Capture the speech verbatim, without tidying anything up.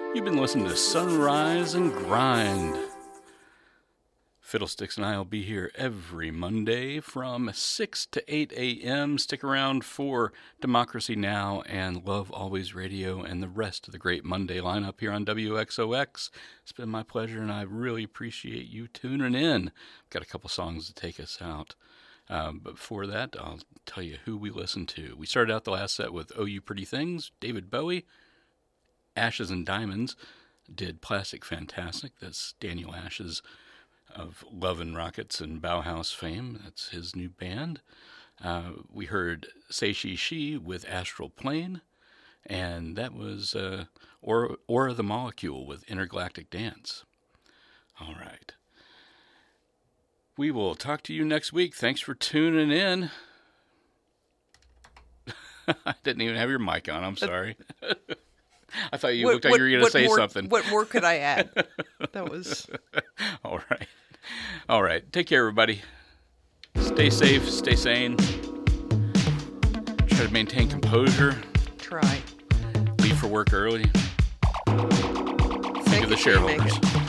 You've been listening to Sunrise and Grind. Fiddlesticks and I will be here every Monday from six to eight a.m. Stick around for Democracy Now! And Love Always Radio and the rest of the great Monday lineup here on W X O X. It's been my pleasure, and I really appreciate you tuning in. Got a couple songs to take us out. Um, but before that, I'll tell you who we listened to. We started out the last set with Oh You Pretty Things, David Bowie. Ashes and Diamonds did Plastic Fantastic. That's Daniel Ashes of Love and Rockets and Bauhaus fame. That's his new band. Uh, we heard Say She She with Astral Plane, and that was uh, Aura, Aura the Molecule with Intergalactic Dance. All right. We will talk to you next week. Thanks for tuning in. I didn't even have your mic on. I'm sorry. I thought you what, looked like what, you were going to say more, something. What more could I add? That was... All right. All right. Take care, everybody. Stay safe. Stay sane. Try to maintain composure. Try. Leave for work early. Think Thank of the you for shareholders.